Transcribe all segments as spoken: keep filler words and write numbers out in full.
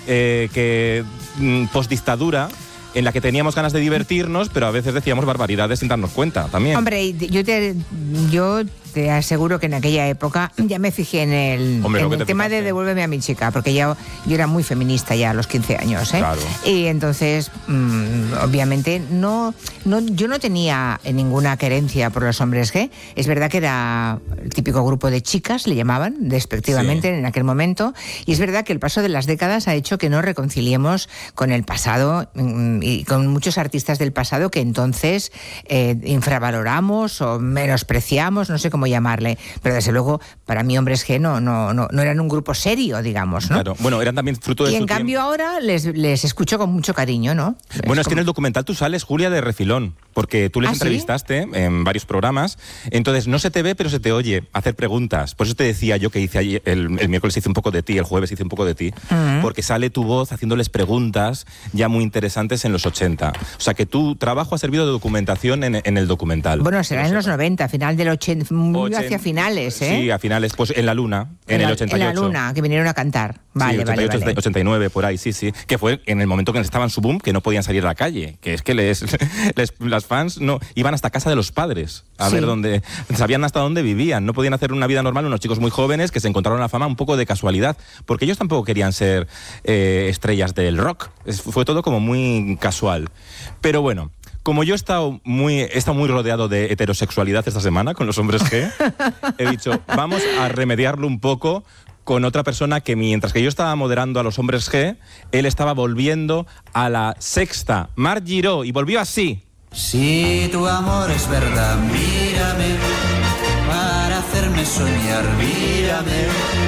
eh, que mm, postdictadura, en la que teníamos ganas de divertirnos, pero a veces decíamos barbaridades sin darnos cuenta también. Hombre, yo te, yo te aseguro que en aquella época ya me fijé en el, Hombre, en que el te tema fijaste. de devuélveme a mi chica, porque ya, yo era muy feminista ya a los quince años, ¿eh? Claro. Y entonces, mmm, obviamente, no, no, yo no tenía ninguna querencia por los hombres G. Es verdad que era el típico grupo de chicas, le llamaban, despectivamente, Sí. en aquel momento, y es verdad que el paso de las décadas ha hecho que nos reconciliemos con el pasado mmm, y con muchos artistas del pasado que entonces eh, infravaloramos o menospreciamos, no sé cómo llamarle, pero desde luego para mí hombres G no, no, no, no eran un grupo serio, digamos, ¿no? Claro. Bueno, eran también fruto de Y su en cambio tiempo. ahora les, les escucho con mucho cariño, ¿no? Bueno, es, como... que en el documental tú sales, Julia, de refilón, porque tú les ¿Ah, sí? entrevistaste en varios programas, entonces no se te ve, pero se te oye hacer preguntas. Por eso te decía yo que hice ayer, el, el miércoles hice un poco de ti, el jueves hice un poco de ti, Uh-huh. porque sale tu voz haciéndoles preguntas ya muy interesantes en los ochenta. O sea, que tu trabajo ha servido de documentación en, en el documental. Bueno, será Que en lo los sepas. noventa, final del ochenta, muy Ochen- hacia finales, ¿eh? Sí, a finales, pues en la Luna, en, la, el ochenta y ocho. En la Luna, que vinieron a cantar. Vale, sí, vale, ochenta y ocho, vale. ochenta y nueve, por ahí, sí, sí. Que fue en el momento que estaban su boom, que no podían salir a la calle. Que es que les, les- las fans no iban hasta casa de los padres a Sí. ver dónde, sabían hasta dónde vivían. No podían hacer una vida normal unos chicos muy jóvenes que se encontraron la fama un poco de casualidad. Porque ellos tampoco querían ser eh, estrellas del rock. Es- fue todo como muy casual. Pero bueno. Como yo he estado muy, he estado muy rodeado de heterosexualidad esta semana con los hombres G, he dicho, vamos a remediarlo un poco con otra persona que mientras que yo estaba moderando a los hombres G, él estaba volviendo a la sexta, Marc Giró, y volvió así. Si tu amor es verdad, mírame, para hacerme soñar, mírame,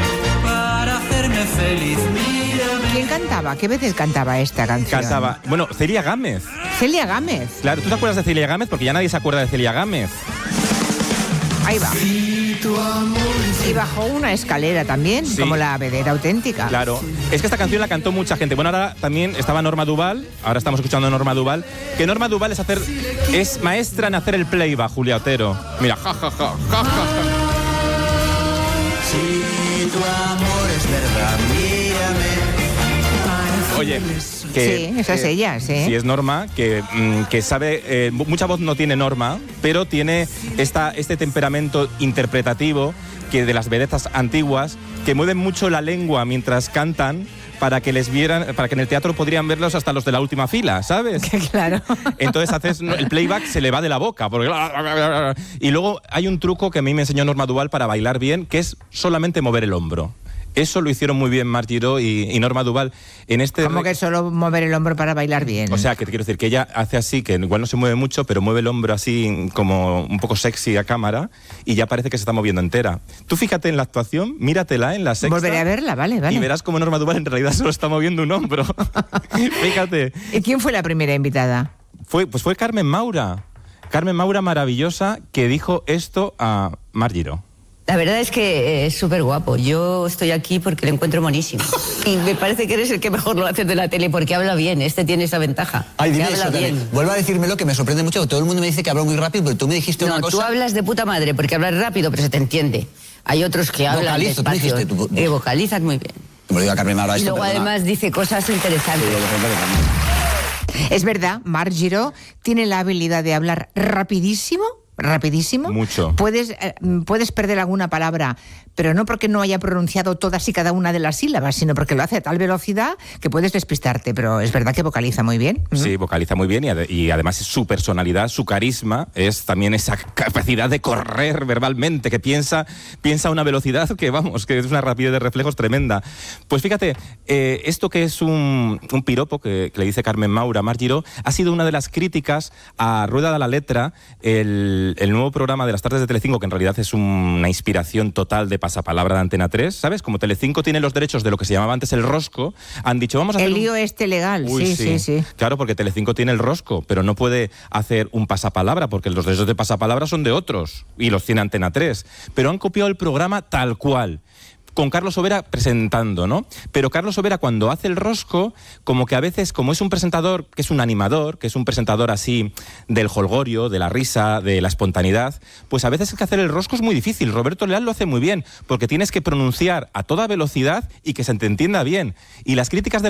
para hacerme feliz, mírame. ¿Quién cantaba? ¿Qué veces cantaba esta canción? Cantaba, bueno, Celia Gámez. Celia Gámez. Claro, ¿tú te acuerdas de Celia Gámez? Porque ya nadie se acuerda de Celia Gámez. Ahí va. Y bajó una escalera también, Sí. como la vedette auténtica. Claro, es que esta canción la cantó mucha gente. Bueno, ahora también estaba Norma Duval, ahora estamos escuchando a Norma Duval, que Norma Duval es hacer, es maestra en hacer el playback, Julia Otero. Mira, ja, ja, ja, ja, ja, ja. Si tu amor es verdad, mírame. Oye, que, Sí, esa es que- ella, sí. Sí, es Norma, que, mm, que sabe, eh, mucha voz no tiene Norma, pero tiene esta, este temperamento interpretativo que de las vedetas antiguas, que mueven mucho la lengua mientras cantan para que les vieran, para que en el teatro podrían verlos hasta los de la última fila, ¿sabes? Claro. Entonces haces el playback, se le va de la boca. Porque... Y luego hay un truco que a mí me enseñó Norma Duval para bailar bien, que es solamente mover el hombro. Eso lo hicieron muy bien Marc Giró y, y Norma Duval en este. Como que solo mover el hombro para bailar bien. O sea, que te quiero decir que ella hace así, que igual no se mueve mucho, pero mueve el hombro así como un poco sexy a cámara y ya parece que se está moviendo entera. Tú fíjate en la actuación, míratela en la sexta. Volveré a verla, vale, vale. Y verás cómo Norma Duval en realidad solo está moviendo un hombro. Fíjate. ¿Y quién fue la primera invitada? Fue, pues fue Carmen Maura. Carmen Maura maravillosa que dijo esto a Marc Giró. La verdad es que es súper guapo. Yo estoy aquí porque lo encuentro monísimo. Y me parece que eres el que mejor lo hace de la tele porque habla bien. Este tiene esa ventaja. Ay, que dime habla eso también. bien. Vuelva a decírmelo, que me sorprende mucho. Todo el mundo me dice que hablo muy rápido, pero tú me dijiste No, una cosa. tú hablas de puta madre porque hablas rápido, pero se te entiende. Hay otros que hablan Vocalizo, tú despacio. dijiste, tú- Eh, vocalizas muy bien. Como le digo a Carmen Maura Y esto, luego perdona. además dice cosas interesantes. Es verdad, Marc Giró tiene la habilidad de hablar rapidísimo, rapidísimo. Mucho. Puedes, eh, puedes perder alguna palabra, pero no porque no haya pronunciado todas y cada una de las sílabas, sino porque lo hace a tal velocidad que puedes despistarte, pero es verdad que vocaliza muy bien. Sí, vocaliza muy bien y, ade- y además su personalidad, su carisma, es también esa capacidad de correr verbalmente, que piensa, piensa a una velocidad que, vamos, que es una rapidez de reflejos tremenda. Pues fíjate, eh, esto que es un, un piropo que, que le dice Carmen Maura a Marc Giró, ha sido una de las críticas a Rueda de la Letra, el, el nuevo programa de las tardes de Telecinco, que en realidad es una inspiración total de pasapalabra de Antena tres, ¿sabes? Como Telecinco tiene los derechos de lo que se llamaba antes el rosco, han dicho, vamos a hacer El un- lío este legal, Uy, sí, sí, sí. Claro, porque Telecinco tiene el rosco, pero no puede hacer un pasapalabra, porque los derechos de pasapalabra son de otros, y los tiene Antena tres. Pero han copiado el programa tal cual, con Carlos Sobera presentando, ¿no? Pero Carlos Sobera, cuando hace el rosco, como que a veces, como es un presentador, que es un animador, que es un presentador así del jolgorio, de la risa, de la espontaneidad, pues a veces es que hacer el rosco es muy difícil. Roberto Leal lo hace muy bien, porque tienes que pronunciar a toda velocidad y que se te entienda bien. Y las críticas de